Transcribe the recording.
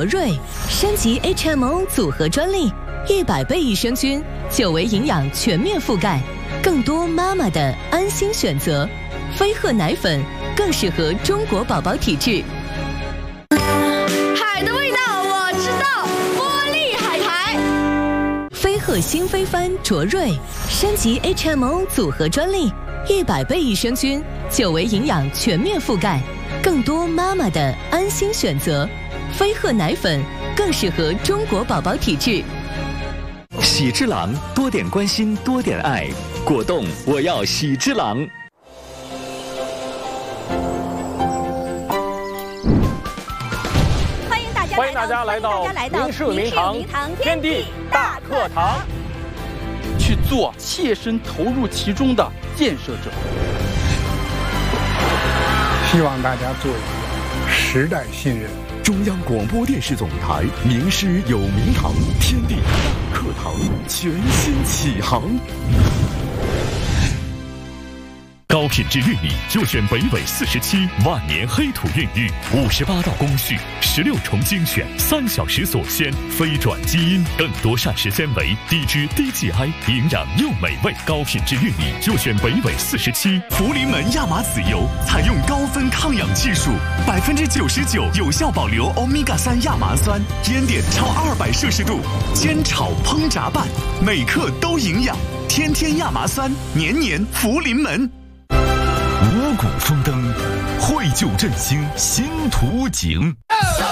卓瑞，升级 HMO 组合专利，100倍益生菌，9维营养全面覆盖，更多妈妈的安心选择。飞鹤奶粉更适合中国宝宝体质。 海的味道我知道，玻璃海苔。 飞鹤新飞帆卓瑞，升级 HMO 组合专利，100倍益生菌，9维营养全面覆盖，更多妈妈的安心选择。飞鹤奶粉更适合中国宝宝体质。 喜之郎，多点关心，多点爱。果冻，我要喜之郎。 欢迎大家来到名士名堂天地大课堂， 去做切身投入其中的建设者。 希望大家做一个时代新人。 中央广播电视总台名师有名堂天地大课堂全新启航。高品质玉米就选北纬47万年黑土孕育，58道工序，16重精选，3小时锁鲜，非转基因，更多膳食纤维，低脂低 GI， 营养又美味。高品质玉米就选北纬47。 福临门亚麻籽油采用高分抗氧技术，99%有效保留欧米伽3亚麻酸，烟点超200摄氏度，煎炒烹炸拌，每克都营养。天天亚麻酸，年年福临门。 五谷丰登，绘就振兴新图景。